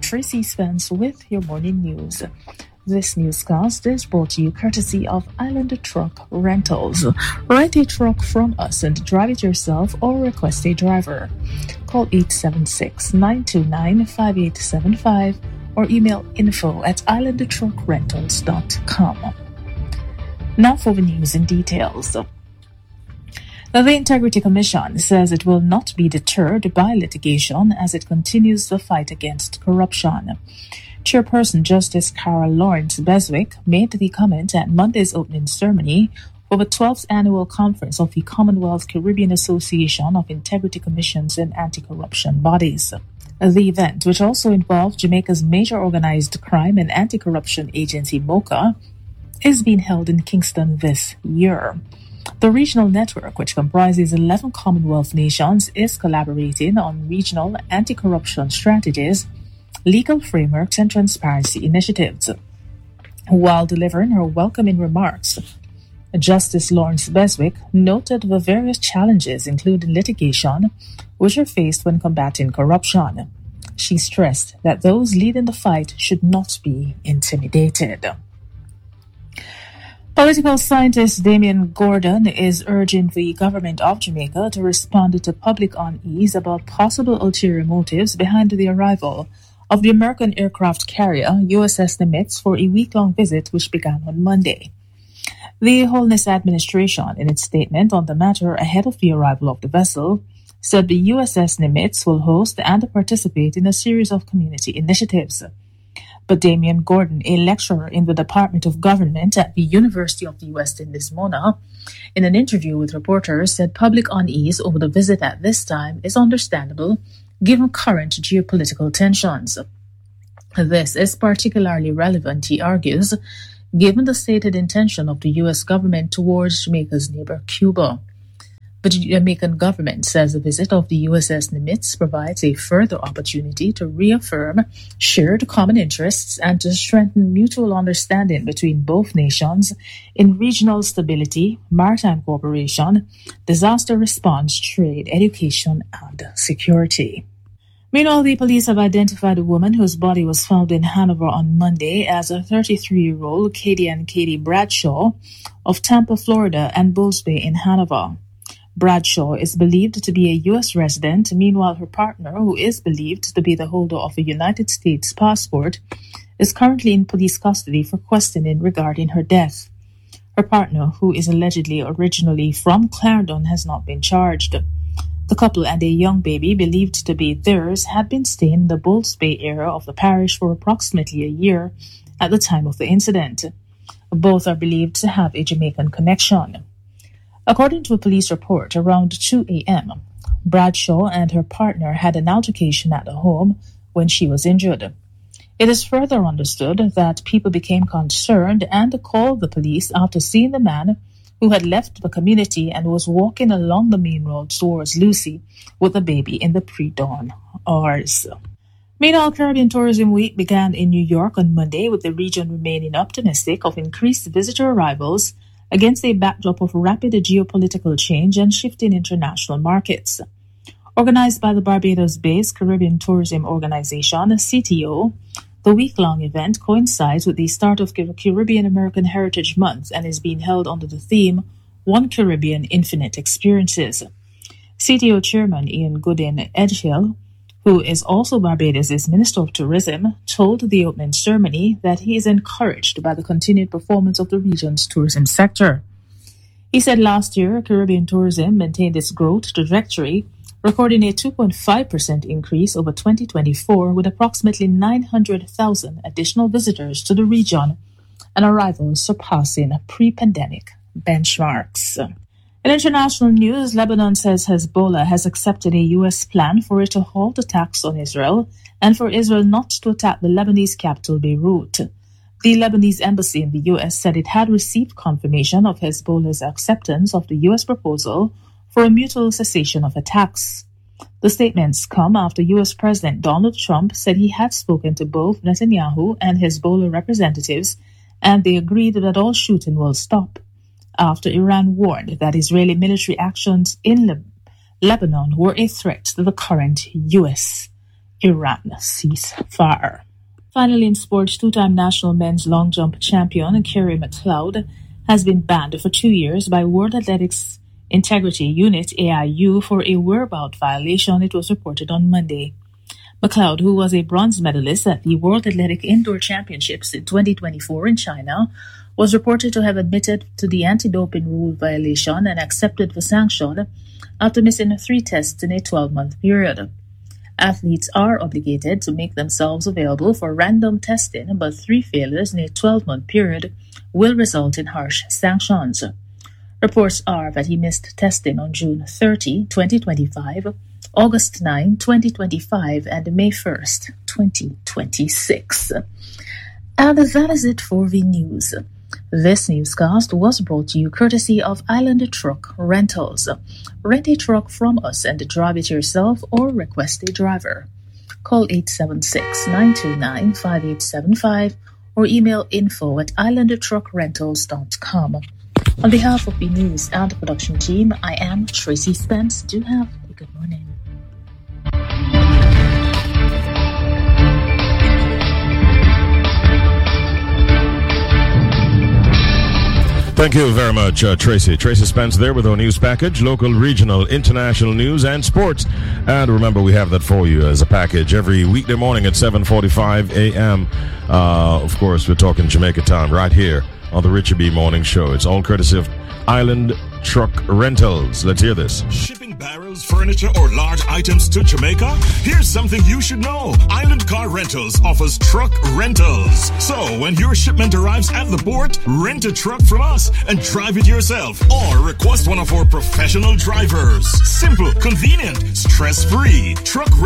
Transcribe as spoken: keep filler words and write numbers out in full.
Tracy Spence with your morning news. This newscast is brought to you courtesy of Island Truck Rentals. Rent a truck from us and drive it yourself or request a driver. Call eight seven six, nine two nine, five eight seven five or email info at island truck rentals dot com. Now for the news in details. The Integrity Commission says it will not be deterred by litigation as it continues the fight against corruption. Chairperson Justice Carol Lawrence Beswick made the comment at Monday's opening ceremony for the twelfth annual conference of the Commonwealth Caribbean Association of Integrity Commissions and Anti-Corruption Bodies. The event, which also involved Jamaica's major organized crime and anti-corruption agency MOCA, is being held in Kingston this year. The regional network, which comprises eleven Commonwealth nations, is collaborating on regional anti-corruption strategies, legal frameworks, and transparency initiatives. While delivering her welcoming remarks, Justice Lawrence Beswick noted the various challenges, including litigation, which are faced when combating corruption. She stressed that those leading the fight should not be intimidated. Political scientist Damian Gordon is urging the government of Jamaica to respond to public unease about possible ulterior motives behind the arrival of the American aircraft carrier U S S Nimitz for a week-long visit which began on Monday. The Holness administration, in its statement on the matter ahead of the arrival of the vessel, said the U S S Nimitz will host and participate in a series of community initiatives. But Damian Gordon, a lecturer in the Department of Government at the University of the West Indies, Mona, in an interview with reporters, said public unease over the visit at this time is understandable given current geopolitical tensions. This is particularly relevant, he argues, given the stated intention of the U S government towards Jamaica's neighbor Cuba. The Jamaican government says the visit of the U S S Nimitz provides a further opportunity to reaffirm shared common interests and to strengthen mutual understanding between both nations in regional stability, maritime cooperation, disaster response, trade, education, and security. Meanwhile, the police have identified a woman whose body was found in Hanover on Monday as a thirty-three-year-old Katie and Katie Bradshaw of Tampa, Florida, and Bulls Bay in Hanover. Bradshaw is believed to be a U S resident. Meanwhile, her partner, who is believed to be the holder of a United States passport, is currently in police custody for questioning regarding her death. Her partner, who is allegedly originally from Clarendon, has not been charged. The couple and a young baby believed to be theirs had been staying in the Bulls Bay area of the parish for approximately a year at the time of the incident. Both are believed to have a Jamaican connection. According to a police report, around two a.m., Bradshaw and her partner had an altercation at the home when she was injured. It is further understood that people became concerned and called the police after seeing the man who had left the community and was walking along the main road towards Lucy with the baby in the pre-dawn hours. Meanwhile, Caribbean Tourism Week began in New York on Monday, with the region remaining optimistic of increased visitor arrivals against a backdrop of rapid geopolitical change and shifting international markets. Organized by the Barbados-based Caribbean Tourism Organization, C T O, the week-long event coincides with the start of Caribbean American Heritage Month and is being held under the theme One Caribbean Infinite Experiences. C T O Chairman Ian Goodin Edgehill, who is also Barbados' Minister of Tourism, told the opening ceremony that he is encouraged by the continued performance of the region's tourism sector. He said last year, Caribbean tourism maintained its growth trajectory, recording a two point five percent increase over twenty twenty-four, with approximately nine hundred thousand additional visitors to the region and arrivals surpassing pre-pandemic benchmarks. In international news, Lebanon says Hezbollah has accepted a U S plan for it to halt attacks on Israel and for Israel not to attack the Lebanese capital, Beirut. The Lebanese embassy in the U S said it had received confirmation of Hezbollah's acceptance of the U S proposal for a mutual cessation of attacks. The statements come after U S President Donald Trump said he had spoken to both Netanyahu and Hezbollah representatives, and they agreed that all shooting will stop, after Iran warned that Israeli military actions in Le- Lebanon were a threat to the current U S Iran ceasefire. Finally, in sports, two-time national men's long jump champion Kerry McLeod has been banned for two years by World Athletics Integrity Unit A I U for a whereabout violation, it was reported on Monday. McLeod, who was a bronze medalist at the World Athletic Indoor Championships in twenty twenty-four in China, was reported to have admitted to the anti-doping rule violation and accepted the sanction after missing three tests in a twelve-month period. Athletes are obligated to make themselves available for random testing, but three failures in a twelve-month period will result in harsh sanctions. Reports are that he missed testing on June thirtieth, twenty twenty-five, August ninth, twenty twenty-five, and May first, twenty twenty-six. And that is it for the news. This newscast was brought to you courtesy of Island Truck Rentals. Rent a truck from us and drive it yourself or request a driver. Call eight seven six, nine two nine, five eight seven five or email info at island truck rentals dot com. On behalf of the news and production team, I am Tracy Spence. Do have a good morning. Thank you very much, uh, Tracy. Tracy Spence there with our news package, local, regional, international news, and sports. And remember, we have that for you as a package every weekday morning at seven forty-five a.m. Uh, of course, we're talking Jamaica time right here on the Richard B. Morning Show. It's all courtesy of Island Truck Rentals. Let's hear this. Shipping barrels, furniture, or large items to Jamaica? Here's something you should know. Island Car Rentals offers truck rentals. So when your shipment arrives at the port, rent a truck from us and drive it yourself. Or request one of our professional drivers. Simple, convenient, stress-free. Truck